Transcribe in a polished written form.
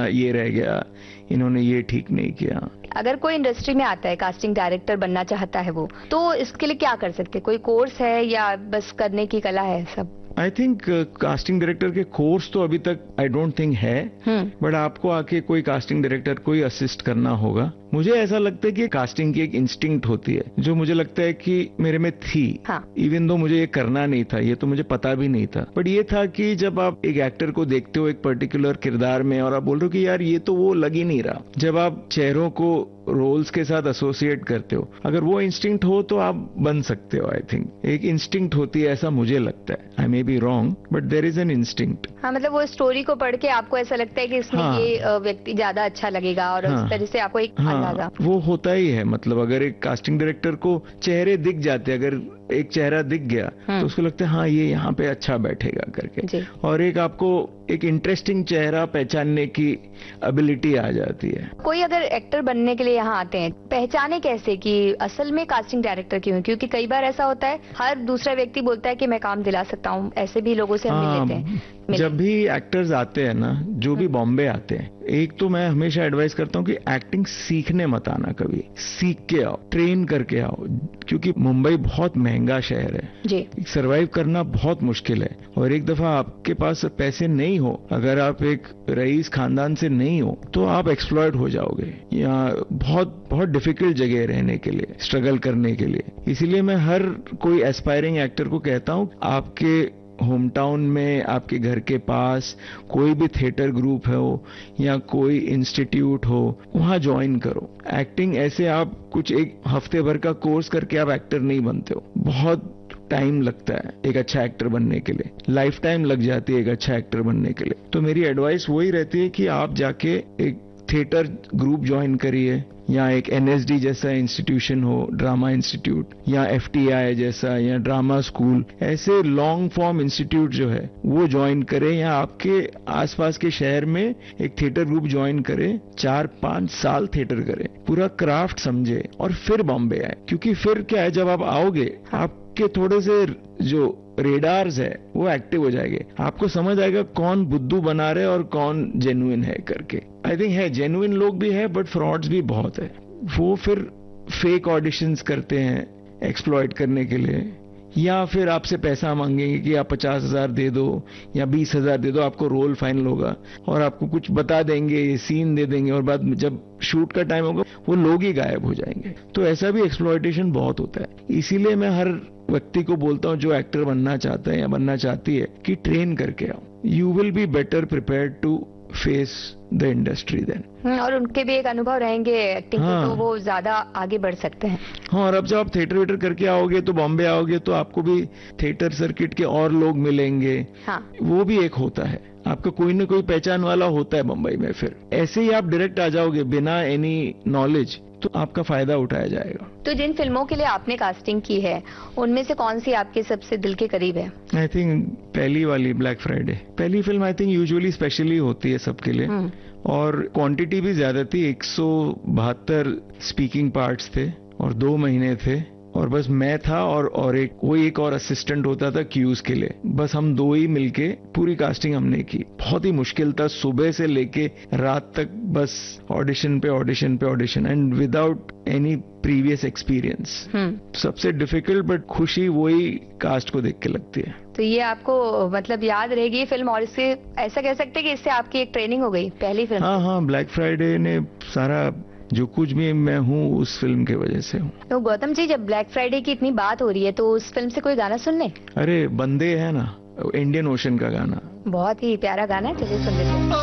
ये रह गया, इन्होंने ये ठीक नहीं किया। अगर कोई इंडस्ट्री में आता है, कास्टिंग डायरेक्टर बनना चाहता है वो, तो इसके लिए क्या कर सकते हैं? कोई कोर्स है या बस करने की कला है सब? आई थिंक कास्टिंग डायरेक्टर के कोर्स तो अभी तक आई डोंट थिंक है, बट आपको आके कोई कास्टिंग डायरेक्टर कोई असिस्ट करना होगा। मुझे ऐसा लगता है कि कास्टिंग की एक इंस्टिंक्ट होती है जो मुझे लगता है कि मेरे में थी। इवन दो मुझे ये करना नहीं था, ये तो मुझे पता भी नहीं था, बट ये था कि जब आप एक एक्टर को देखते हो एक पर्टिकुलर किरदार में और आप बोल रहे हो कि यार ये तो वो लग ही नहीं रहा, जब आप चेहरों को रोल्स के साथ एसोसिएट करते हो, अगर वो इंस्टिंक्ट हो तो आप बन सकते हो। आई थिंक एक इंस्टिंक्ट होती है, ऐसा मुझे लगता है। आई may be wrong, but there is an instinct. हाँ, मतलब वो स्टोरी को पढ़ के आपको ऐसा लगता है कि इसमें ये व्यक्ति ज्यादा अच्छा लगेगा और उस तरह से आपको एक अंदाजा। वो होता ही है। मतलब अगर एक कास्टिंग डायरेक्टर को चेहरे दिख जाते, अगर एक चेहरा दिख गया तो उसको लगता है हाँ ये यहाँ पे अच्छा बैठेगा करके, और एक आपको एक इंटरेस्टिंग चेहरा पहचानने की एबिलिटी आ जाती है। कोई अगर एक्टर बनने के लिए यहाँ आते हैं, पहचाने कैसे कि असल में कास्टिंग डायरेक्टर क्यों है? क्योंकि कई बार ऐसा होता है हर दूसरा व्यक्ति बोलता है कि मैं काम दिला सकता हूँ, ऐसे भी लोगों से हम मिल लेते हैं। जब भी एक्टर्स आते हैं ना, जो भी बॉम्बे आते हैं, एक तो मैं हमेशा एडवाइस करता हूँ कि एक्टिंग सीखने मत आना, कभी सीख के आओ, ट्रेन करके आओ, क्योंकि मुंबई बहुत महंगा शहर है जी, सरवाइव करना बहुत मुश्किल है। और एक दफा आपके पास पैसे नहीं हो, अगर आप एक रईस खानदान से नहीं हो, तो आप एक्सप्लॉयट हो जाओगे। यहाँ बहुत बहुत डिफिकल्ट जगह है रहने के लिए, स्ट्रगल करने के लिए। इसीलिए मैं हर कोई एस्पायरिंग एक्टर को कहता हूँ, आपके होम टाउन में, आपके घर के पास कोई भी थिएटर ग्रुप हो या कोई इंस्टीट्यूट हो, वहां ज्वाइन करो। एक्टिंग ऐसे आप कुछ एक हफ्ते भर का कोर्स करके आप एक्टर नहीं बनते हो, बहुत टाइम लगता है एक अच्छा एक्टर बनने के लिए, लाइफ टाइम लग जाती है एक अच्छा एक्टर बनने के लिए। तो मेरी एडवाइस वही रहती है कि आप जाके एक थिएटर ग्रुप ज्वाइन करिए, या एक एनएसडी जैसा इंस्टीट्यूशन हो, ड्रामा इंस्टीट्यूट, या एफटीआई जैसा, या ड्रामा स्कूल, ऐसे लॉन्ग फॉर्म इंस्टीट्यूट जो है वो ज्वाइन करें, या आपके आसपास के शहर में एक थिएटर ग्रुप ज्वाइन करें, 4-5 साल थिएटर करें, पूरा क्राफ्ट समझे और फिर बॉम्बे आए। क्योंकि फिर क्या है, जब आप आओगे आपके थोड़े से जो रेडार्स है वो एक्टिव हो जाएंगे, आपको समझ आएगा कौन बुद्धू बना रहे और कौन जेन्युइन है करके। आई थिंक है जेन्युइन लोग भी है, बट फ्रॉड्स भी बहुत है। वो फिर फेक ऑडिशंस करते हैं एक्सप्लॉइट करने के लिए, या फिर आपसे पैसा मांगेंगे कि आप 50,000 दे दो या 20,000 दे दो, आपको रोल फाइनल होगा, और आपको कुछ बता देंगे, सीन दे देंगे, और बाद में जब शूट का टाइम होगा वो लोग ही गायब हो जाएंगे। तो ऐसा भी एक्सप्लॉइटेशन बहुत होता है। इसीलिए मैं हर व्यक्ति को बोलता हूँ जो एक्टर बनना चाहता है या बनना चाहती है कि ट्रेन करके आओ, you will be better prepared to face the industry then. और उनके भी एक अनुभव रहेंगे एक्टिंग के, तो वो ज्यादा आगे बढ़ सकते हैं। हाँ, और अब जब आप थिएटर वेटर करके आओगे तो बॉम्बे आओगे तो आपको भी थिएटर सर्किट के और लोग मिलेंगे। वो भी एक होता है, आपका कोई न कोई पहचान वाला होता है बम्बई में। फिर ऐसे ही आप डायरेक्ट आ जाओगे बिना एनी नॉलेज, तो आपका फायदा उठाया जाएगा। तो जिन फिल्मों के लिए आपने कास्टिंग की है, उनमें से कौन सी आपके सबसे दिल के करीब है? आई थिंक पहली वाली ब्लैक फ्राइडे। पहली film I think usually specially होती है सबके लिए, और क्वांटिटी भी ज्यादा थी। 172 स्पीकिंग पार्ट्स थे और 2 महीने थे, और बस मैं था और एक और असिस्टेंट होता था क्यूज के लिए। बस हम 2 ही मिलके पूरी कास्टिंग हमने की। बहुत ही मुश्किल था, सुबह से लेके रात तक बस ऑडिशन पे ऑडिशन पे audition, and without any previous experience. सबसे डिफिकल्ट बट खुशी वही कास्ट को देख के लगती है। तो ये आपको मतलब याद रहेगी फिल्म, और इससे ऐसा कह सकते हैं कि इससे आपकी एक ट्रेनिंग हो गई पहली फिल्म। हाँ, ब्लैक फ्राइडे ने सारा जो कुछ भी मैं हूँ उस फिल्म के वजह से हूँ। तो गौतम जी, जब ब्लैक फ्राइडे की इतनी बात हो रही है, तो उस फिल्म से कोई गाना सुन ले? अरे बंदे है ना, इंडियन ओशन का गाना, बहुत ही प्यारा गाना है, चलिए सुन लेते हैं।